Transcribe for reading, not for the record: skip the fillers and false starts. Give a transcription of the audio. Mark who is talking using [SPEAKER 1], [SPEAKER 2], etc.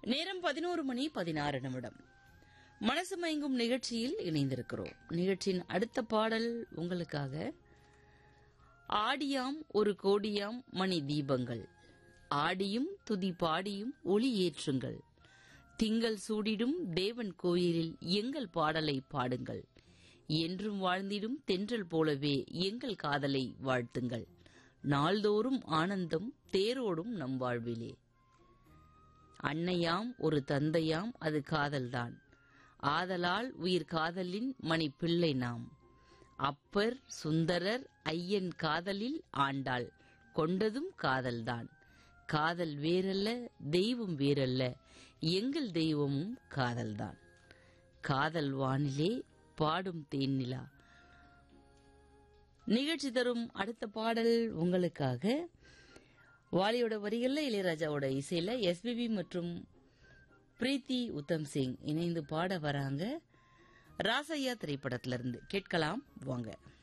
[SPEAKER 1] நேரம் 11:16. மனசு மயங்கும் நிகழ்ச்சியில் இணைந்திருக்கிறோம். நிகழ்ச்சியின் அடுத்த பாடல் உங்களுக்காக. ஆடியாம் ஒரு கோடியாம் மணி தீபங்கள், ஆடியும் துதி பாடியும் ஒளி ஏற்றுங்கள், திங்கள் சூடிடும் தேவன் கோயிலில் எங்கள் பாடலை பாடுங்கள், என்றும் வாழ்ந்திடும் தென்றல் போலவே எங்கள் காதலை வாழ்த்துங்கள், நாள்தோறும் ஆனந்தம் தேரோடும் நம் வாழ்விலே. அன்னையாம் ஒரு தந்தையாம் அது காதல்தான், ஆதலால் உயிர் காதலின் மணி பிள்ளை நாம். அப்பர் சுந்தரர் ஐயன் காதலில் ஆண்டாள் கொண்டதும் காதல்தான், காதல் வேறல்ல தெய்வம் வேறல்ல எங்கள் தெய்வமும் காதல்தான். காதல் வானிலே பாடும் தேனிலா. நிகழ்ச்சி தரும் அடுத்த பாடல் உங்களுக்காக. வாலியோட வரிகள்ல இளையராஜாவோட இசையில எஸ்பிபி மற்றும் பிரீத்தி உத்தம் சிங் இணைந்து பாட வராங்க. ராசையா திரைப்படத்திலிருந்து கேட்கலாம் வாங்க.